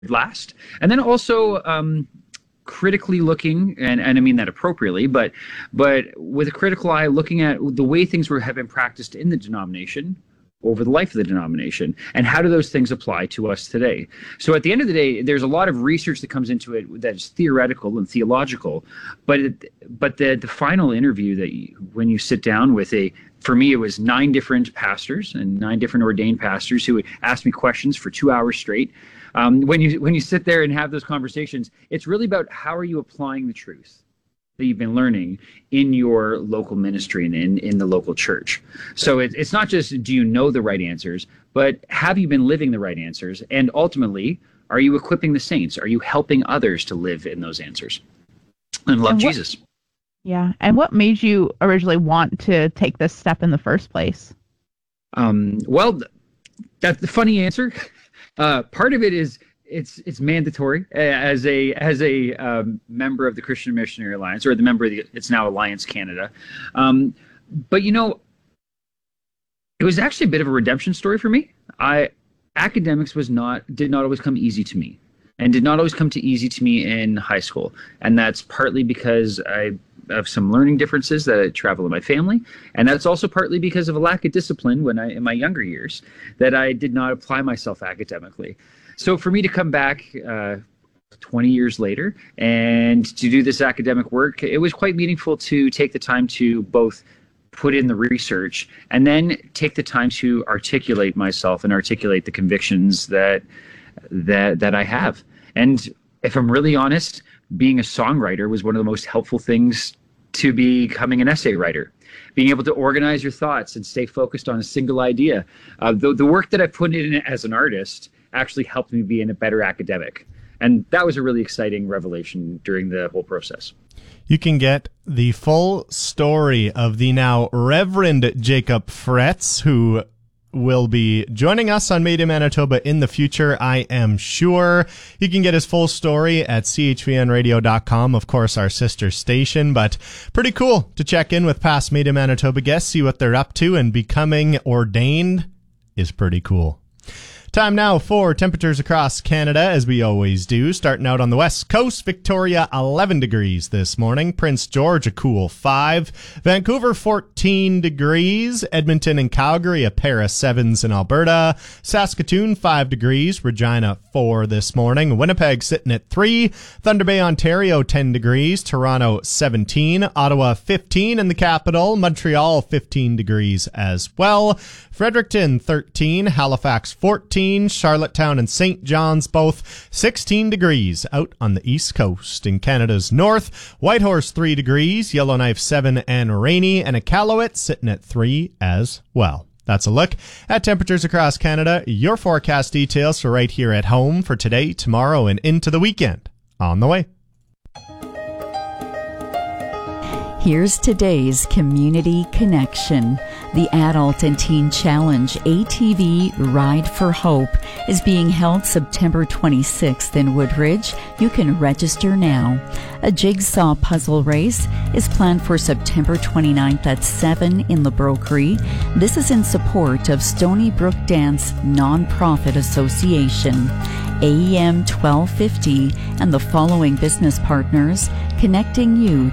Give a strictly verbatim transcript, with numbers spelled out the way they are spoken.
last. And then also um, critically looking, and, and I mean that appropriately, but but with a critical eye, looking at the way things were have been practiced in the denomination over the life of the denomination, and how do those things apply to us today. So at the end of the day, there's a lot of research that comes into it that's theoretical and theological, but it, but the the final interview that you, when you sit down with a, for me, it was nine different pastors and nine different ordained pastors who would ask me questions for two hours straight. Um, when you when you sit there and have those conversations, it's really about how are you applying the truth that you've been learning in your local ministry and in, in the local church. So it, it's not just do you know the right answers, but have you been living the right answers? And ultimately, are you equipping the saints? Are you helping others to live in those answers and love and what, Jesus? Yeah. And what made you originally want to take this step in the first place? Um, well, that's the funny answer. Uh, part of it is it's it's mandatory as a as a um, member of the Christian Missionary Alliance, or the member of the, it's now Alliance Canada. Um, but you know, it was actually a bit of a redemption story for me. I academics was not did not always come easy to me, and did not always come to easy to me in high school, and that's partly because I have some learning differences that I travel in my family, and that's also partly because of a lack of discipline when I in my younger years that I did not apply myself academically. So for me to come back uh, twenty years later and to do this academic work, it was quite meaningful to take the time to both put in the research and then take the time to articulate myself and articulate the convictions that that that I have. And if I'm really honest, being a songwriter was one of the most helpful things to becoming an essay writer. Being able to organize your thoughts and stay focused on a single idea. Uh, the, the work that I put in as an artist actually helped me be in a better academic. And that was a really exciting revelation during the whole process. You can get the full story of the now Reverend Jacob Fretz, who will be joining us on Made in Manitoba in the future, I am sure. You can get his full story at c h v n radio dot com, of course, our sister station, but pretty cool to check in with past Made in Manitoba guests, see what they're up to, and becoming ordained is pretty cool. Time now for temperatures across Canada, as we always do. Starting out on the west coast, Victoria, eleven degrees this morning. Prince George, a cool five. Vancouver, fourteen degrees. Edmonton and Calgary, a pair of sevens in Alberta. Saskatoon, five degrees. Regina, four this morning. Winnipeg sitting at three. Thunder Bay, Ontario, ten degrees. Toronto, seventeen. Ottawa, fifteen in the capital. Montreal, fifteen degrees as well. Fredericton, thirteen. Halifax, fourteen. Charlottetown and Saint John's both sixteen degrees out on the east coast. In Canada's north, Whitehorse three degrees, Yellowknife seven and rainy, and Iqaluit sitting at three as well. That's a look at temperatures across Canada. Your forecast details for right here at home for today, tomorrow, and into the weekend. On the way. Here's today's Community Connection. The Adult and Teen Challenge A T V Ride for Hope is being held September twenty-sixth in Woodridge. You can register now. A jigsaw puzzle race is planned for September twenty-ninth at seven in the Brokery. This is in support of Stony Brook Dance Nonprofit Association. A E M twelve fifty and the following business partners connecting you